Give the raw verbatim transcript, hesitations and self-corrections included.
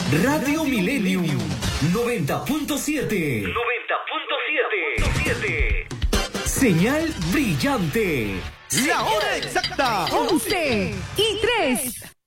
Radio Millennium noventa punto siete. noventa punto siete. Señal brillante. La hora exacta. once y tres.